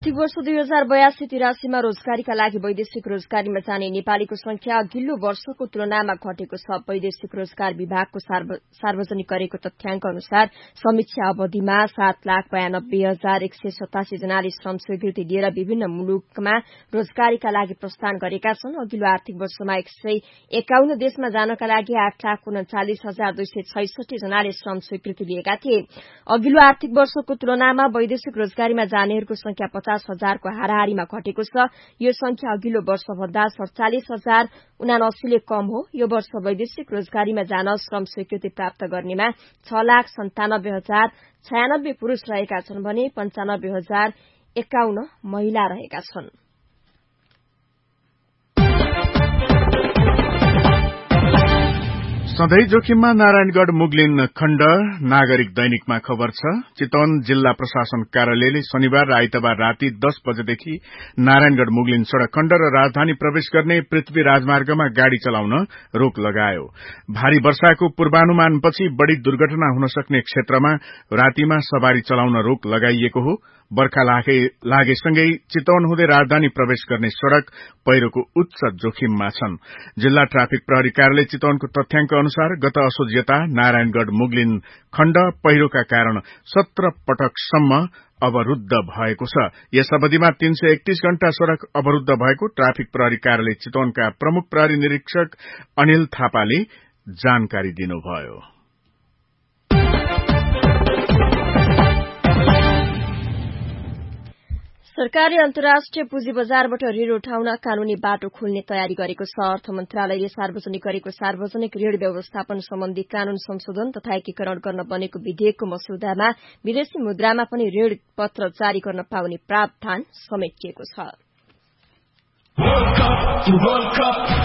आर्थिक वर्ष 2082-83 मा रोजगारीका लागि वैदेशिक रोजगारीमा जाने नेपालीको संख्या अघिल्लो वर्षको तुलनामा घटेको छ। वैदेशिक रोजगार विभागको सार्वजनिक गरेको तथ्याङ्क अनुसार समीक्षा अवधिमा 7,92,187 जनाले श्रम स्वीकृति लिएर विभिन्न मुलुकमा रोजगारीका लागि प्रस्थान गरेका छन्। अघिल्लो आर्थिक वर्षमा 151 देशमा जानका लागि 8,39,266 जनाले श्रम स्वीकृति लिएका थिए। अघिल्लो आर्थिक वर्षको तुलनामा वैदेशिक रोजगारीमा जानेहरूको संख्या 50,000 को हाराहारीमा घटेको छ। यो संख्या अघिल्लो वर्षभन्दा 47,079 ले कम हो। यो वर्ष वैदेशिक रोजगारीमा जान श्रम स्वीकृति प्राप्त गर्नेमा 6,97,096 पुरूष रहेका छन् भने 95,051 महिला रहेका छन्। सधैँ जोखिममा नारायणगढ़ मुगलिन खण्ड नागरिक दैनिकमा खबर छ। चितवन जिल्ला प्रशासन कार्यालयले शनिबार र आइतबार राति 10 बजेदेखि नारायणगढ़ मुगलिन सड़क खण्ड र राजधानी प्रवेश गर्ने पृथ्वी राजमार्गमा गाड़ी चलाउन रोक लगायो। भारी वर्षाको पूर्वानुमानपछि बढ़ी दुर्घटना हुन सक्ने क्षेत्रमा रातिमा सवारी चलाउन रोक लगाइएको हो। बर्खा लागेसँगै चितवन हुँदै राजधानी प्रवेश गर्ने सड़क पहिरोको उच्च जोखिममा छन्। जिल्ला ट्राफिक प्रहरी कार्यालय चितवनको तथ्याङ्क अनुसार गत असोज यता नारायणगढ़ मुगलिन खण्ड पहिरोका कारण 17 पटकसम्म अवरूद्ध भएको छ। यस अवधिमा 331 घण्टा सड़क अवरूद्ध भएको ट्राफिक प्रहरी कार्यालय चितवनका प्रमुख प्रहरी निरीक्षक अनिल थापाले जानकारी दिनुभयो। सरकारले अन्तर्राष्ट्रिय पुँजी बजारबाट ऋण उठाउन कानूनी बाटो खोल्ने तयारी गरेको छ। अर्थ मन्त्रालयले सार्वजनिक गरेको सार्वजनिक ऋण व्यवस्थापन सम्बन्धी कानून संशोधन तथा एकीकरण गर्न बनेको विधेयकको मस्यौदामा विदेशी मुद्रामा पनि ऋण पत्र जारी गर्न पाउने प्रावधान समेटिएको छ।